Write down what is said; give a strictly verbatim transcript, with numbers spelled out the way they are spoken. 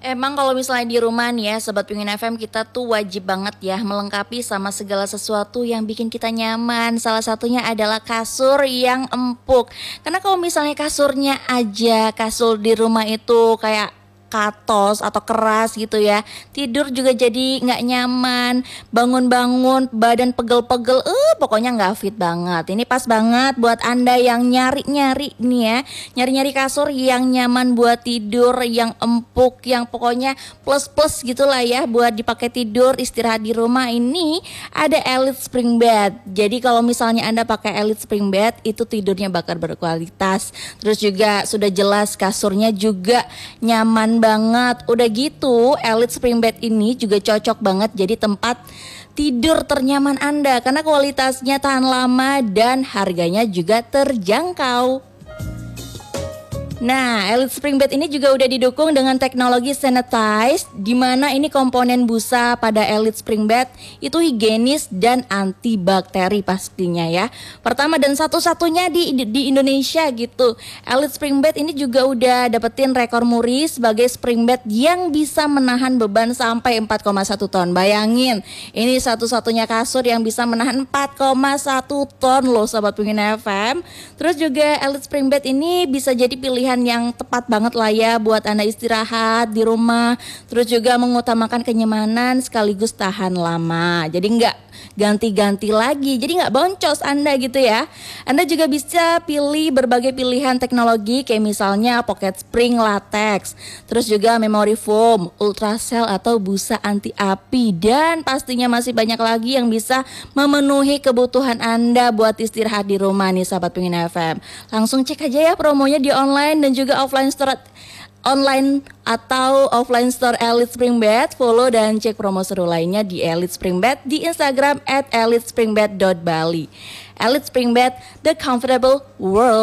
Emang kalau misalnya di rumah nih ya, Sobat Penguin F M, kita tuh wajib banget ya melengkapi sama segala sesuatu yang bikin kita nyaman. Salah satunya adalah kasur yang empuk. Karena kalau misalnya kasurnya aja, kasur di rumah itu kayak katos atau keras gitu ya, tidur juga jadi nggak nyaman, bangun-bangun badan pegel-pegel, eh pokoknya nggak fit banget. Ini pas banget buat Anda yang nyari-nyari nih ya, nyari-nyari kasur yang nyaman buat tidur, yang empuk, yang pokoknya plus-plus gitulah ya buat dipakai tidur istirahat di rumah. Ini ada Elite Spring Bed. Jadi kalau misalnya Anda pakai Elite Spring Bed, itu tidurnya bakal berkualitas. Terus juga sudah jelas kasurnya juga nyaman banget. Udah gitu Elite Spring Bed ini juga cocok banget jadi tempat tidur ternyaman Anda karena kualitasnya tahan lama dan harganya juga terjangkau. Nah, Elite Spring Bed ini juga udah didukung dengan teknologi sanitize, di mana ini komponen busa pada Elite Spring Bed itu higienis dan antibakteri pastinya ya. Pertama dan satu-satunya di di Indonesia gitu. Elite Spring Bed ini juga udah dapetin rekor muri sebagai spring bed yang bisa menahan beban sampai empat koma satu ton. Bayangin, ini satu-satunya kasur yang bisa menahan empat koma satu ton loh Sobat Penguin F M. Terus juga Elite Spring Bed ini bisa jadi pilihan yang tepat banget lah ya buat Anda istirahat di rumah. Terus juga mengutamakan kenyamanan sekaligus tahan lama. Jadi nggak ganti-ganti lagi, jadi nggak boncos Anda gitu ya. Anda juga bisa pilih berbagai pilihan teknologi kayak misalnya pocket spring latex, terus juga memory foam, ultracell atau busa anti api, dan pastinya masih banyak lagi yang bisa memenuhi kebutuhan Anda buat istirahat di rumah nih Sahabat Penguin F M. Langsung cek aja ya promonya di online dan juga offline store online atau offline store Elite Spring Bed. Follow dan cek promo seru lainnya di Elite Spring Bed di Instagram at elite spring bed dot bali. Elite Spring Bed, the comfortable world.